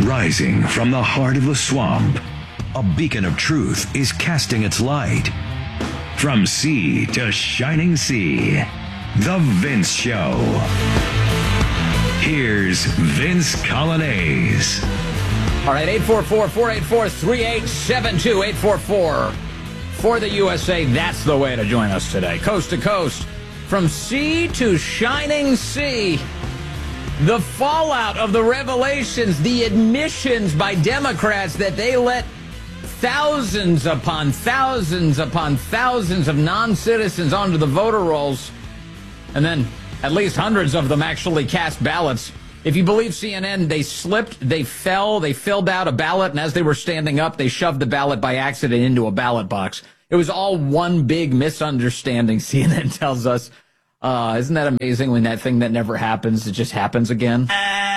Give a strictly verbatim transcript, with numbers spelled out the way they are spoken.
Rising from the heart of the swamp, a beacon of truth is casting its light. From sea to shining sea, The Vince Show. Here's Vince Coglianese. All right, eight four four, four eight four, three eight seven two, eight four four for the U S A. That's the way to join us today. Coast to coast, from sea to shining sea. The fallout of the revelations, the admissions by Democrats that they let thousands upon thousands upon thousands of non-citizens onto the voter rolls, and then at least hundreds of them actually cast ballots. If you believe C N N, they slipped, they fell, they filled out a ballot, and as they were standing up, they shoved the ballot by accident into a ballot box. It was all one big misunderstanding, C N N tells us. Uh, isn't that amazing when that thing that never happens, it just happens again?